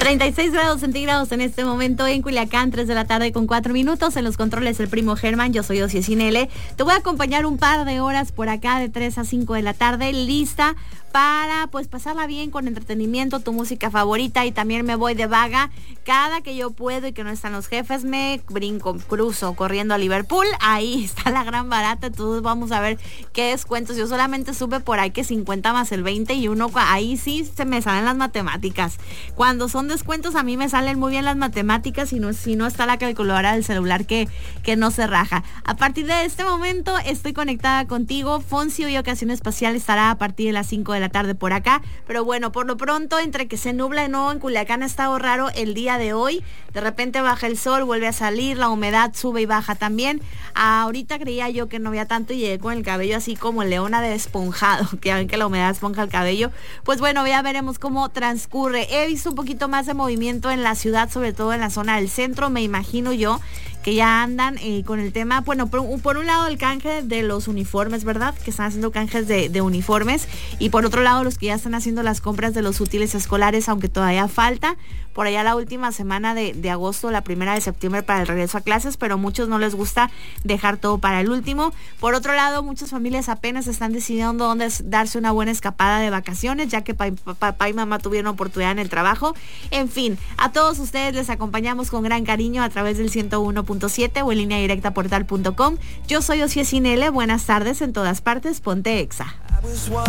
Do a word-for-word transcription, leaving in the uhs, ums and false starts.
treinta y seis grados centígrados en este momento en Culiacán, tres de la tarde con cuatro minutos. En los controles el primo Germán, yo soy Ocie Cinele. Te voy a acompañar un par de horas por acá de tres a cinco de la tarde, lista para pues pasarla bien con entretenimiento, tu música favorita, y también me voy de vaga cada que yo puedo y que no están los jefes, me brinco, cruzo corriendo a Liverpool, ahí está la gran barata, todos vamos a ver qué descuentos. Yo solamente supe por ahí que cincuenta más el veinte y uno, ahí sí se me salen las matemáticas. Cuando son descuentos a mí me salen muy bien las matemáticas, y no, si no está la calculadora del celular que, que no se raja. A partir de este momento estoy conectada contigo. Foncio y Ocasión Espacial estará a partir de las cinco de la tarde por acá, pero bueno, por lo pronto, entre que se nubla de nuevo en Culiacán, ha estado raro el día de hoy. De repente baja el sol, vuelve a salir, la humedad sube y baja también. Ahorita creía yo que no había tanto y llegué con el cabello así como leona de esponjado, que ven que la humedad esponja el cabello. Pues bueno, ya veremos cómo transcurre. He visto un poquito más de movimiento en la ciudad, sobre todo en la zona del centro, me imagino yo que ya andan eh, con el tema, bueno, por, por un lado el canje de los uniformes, ¿verdad? Que están haciendo canjes de, de uniformes, y por otro lado los que ya están haciendo las compras de los útiles escolares, aunque todavía falta por allá la última semana de, de agosto, la primera de septiembre para el regreso a clases, pero a muchos no les gusta dejar todo para el último. Por otro lado, muchas familias apenas están decidiendo dónde darse una buena escapada de vacaciones, ya que papá, papá y mamá tuvieron oportunidad en el trabajo. En fin, a todos ustedes les acompañamos con gran cariño a través del ciento uno punto siete o en línea directa portal punto com. Yo soy Ocie Cinele, buenas tardes en todas partes, ponte Exa.